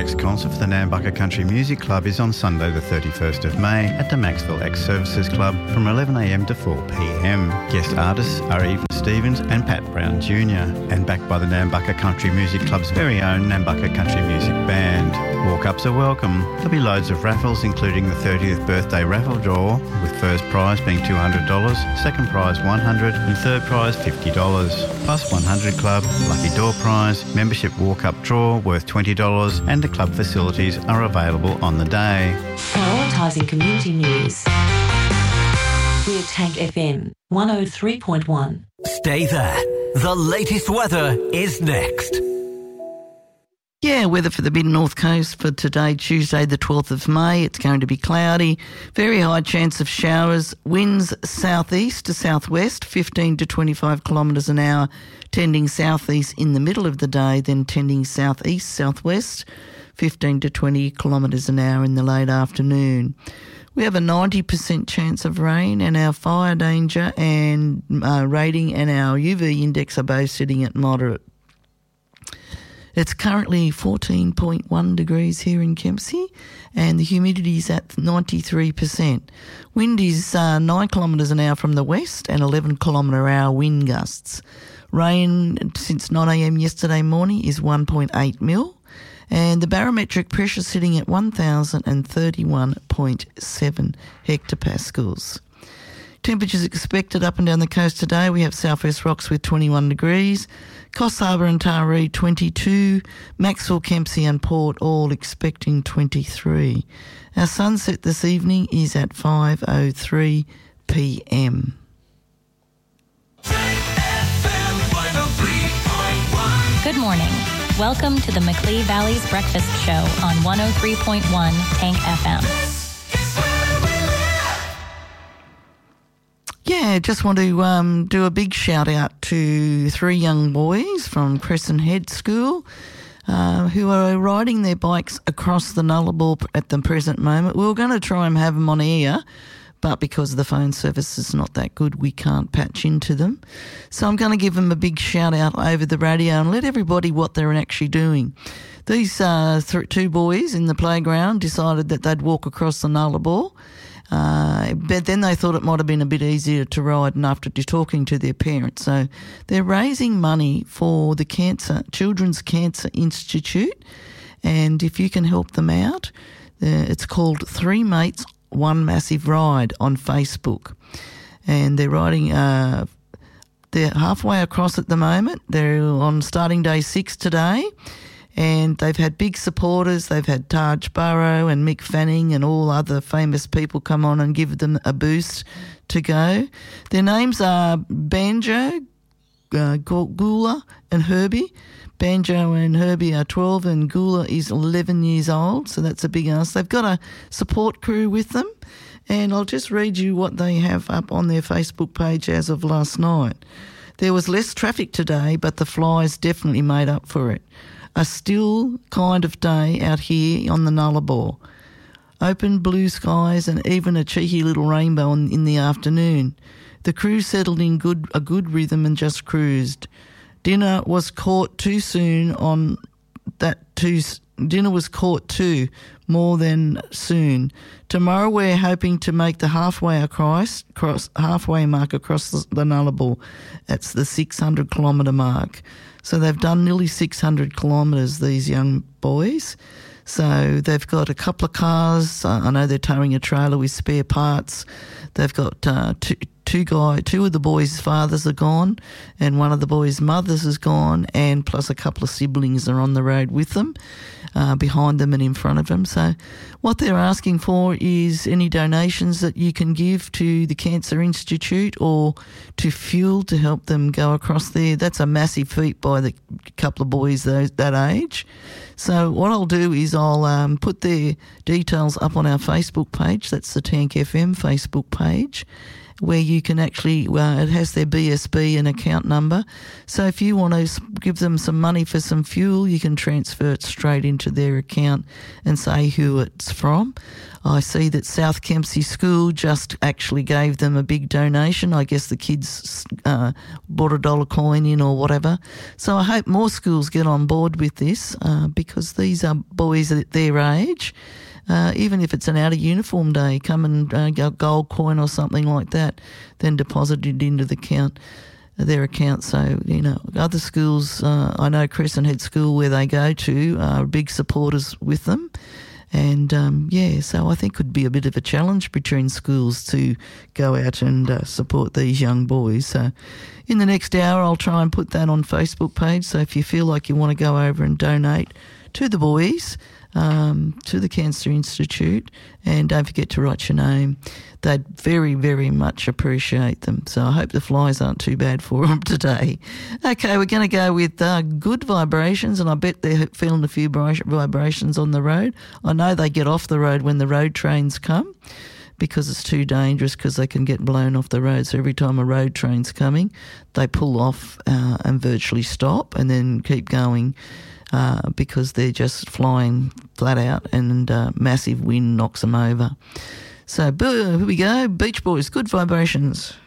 next concert for the Nambucca Country Music Club is on Sunday the 31st of May at the Maxville Ex-Services Club from 11am to 4pm. Guest artists are Even Stevens and Pat Brown Jr. and backed by the Nambucca Country Music Club's very own Nambucca Country Music Band. Walk-ups are welcome. There'll be loads of raffles, including the 30th birthday raffle draw, with first prize being $200, second prize $100 and third prize $50. Plus 100 Club, lucky door prize, membership walk-up draw worth $20 and the club facilities are available on the day. Prioritising community news. We're Tank FM 103.1. Stay there. The latest weather is next. Yeah, weather for the mid-north coast for today, Tuesday the 12th of May. It's going to be cloudy, very high chance of showers, winds southeast to southwest, 15 to 25 kilometres an hour, tending southeast in the middle of the day, then tending southeast-southwest, 15 to 20 kilometres an hour in the late afternoon. We have a 90% chance of rain, and our fire danger and rating and our UV index are both sitting at moderate. It's currently 14.1 degrees here in Kempsey and the humidity is at 93%. Wind is 9 kilometres an hour from the west and 11 kilometre hour wind gusts. Rain since 9am yesterday morning is 1.8 mil and the barometric pressure sitting at 1,031.7 hectopascals. Temperatures expected up and down the coast today. We have Southwest Rocks with 21 degrees, Coffs Harbour and Taree 22, Maxwell, Kempsey and Port all expecting 23. Our sunset this evening is at 5:03 p.m. Good morning. Welcome to the Macleay Valley's Breakfast Show on 103.1 Tank FM. Yeah, just want to do a big shout out to 3 young boys from Crescent Head School who are riding their bikes across the Nullarbor at the present moment. We were going to try and have them on air, but because the phone service is not that good, we can't patch into them. So I'm going to give them a big shout out over the radio and let everybody what they're actually doing. These 2 boys in the playground decided that they'd walk across the Nullarbor. But then they thought it might have been a bit easier to ride and after talking to their parents. So they're raising money for the Children's Cancer Institute, and if you can help them out, it's called 3 Mates, 1 Massive Ride on Facebook. And they're riding, they're halfway across at the moment. They're on starting day 6 today. And they've had big supporters. They've had Taj Burrow and Mick Fanning and all other famous people come on and give them a boost to go. Their names are Banjo, Gula and Herbie. Banjo and Herbie are 12 and Gula is 11 years old, so that's a big ask. They've got a support crew with them, and I'll just read you what they have up on their Facebook page as of last night. There was less traffic today, but the flies definitely made up for it. A still kind of day out here on the Nullarbor. Open blue skies and even a cheeky little rainbow in the afternoon. The crew settled in a good rhythm and just cruised. Dinner was caught too more than soon. Tomorrow we're hoping to make the halfway mark across the Nullarbor. That's the 600 kilometre mark. So they've done nearly 600 kilometres, these young boys. So they've got a couple of cars. I know they're towing a trailer with spare parts. They've got two of the boys' fathers are gone and one of the boys' mothers is gone, and plus a couple of siblings are on the road with them, behind them and in front of them. So what they're asking for is any donations that you can give to the Cancer Institute or to fuel to help them go across there. That's a massive feat by the couple of boys that age. So what I'll do is I'll put their details up on our Facebook page. That's the Tank FM Facebook page. where you can actually, it has their BSB and account number. So if you want to give them some money for some fuel, you can transfer it straight into their account and say who it's from. I see that South Kempsey School just actually gave them a big donation. I guess the kids brought a $1 coin in or whatever. So I hope more schools get on board with this because these are boys at their age. Even if it's an out-of-uniform day, come and get a gold coin or something like that, then deposit it into their account. So, you know, other schools, I know Crescent Head School where they go to are big supporters with them. And, so I think could be a bit of a challenge between schools to go out and support these young boys. So in the next hour, I'll try and put that on Facebook page. So if you feel like you want to go over and donate to the boys, to the Cancer Institute, and don't forget to write your name. They'd very, very much appreciate them. So I hope the flies aren't too bad for them today. Okay, we're going to go with Good Vibrations, and I bet they're feeling a few vibrations on the road. I know they get off the road when the road trains come because it's too dangerous because they can get blown off the road. So every time a road train's coming, they pull off and virtually stop and then keep going. Because they're just flying flat out and massive wind knocks them over. So here we go, Beach Boys, Good Vibrations.